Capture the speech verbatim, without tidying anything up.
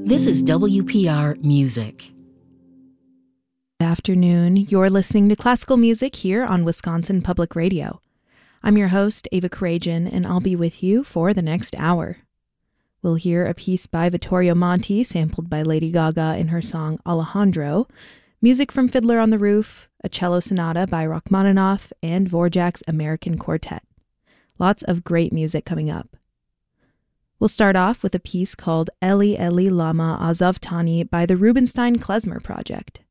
This is W P R Music. Good afternoon. You're listening to classical music here on Wisconsin Public Radio. I'm your host, Ava Karajan, and I'll be with you for the next hour. We'll hear a piece by Vittorio Monti, sampled by Lady Gaga in her song Alejandro, music from Fiddler on the Roof, a cello sonata by Rachmaninoff, and Dvorak's American Quartet. Lots of great music coming up. We'll start off with a piece called Eli Eli Lama Azavtani by the Rubinstein Klezmer Project.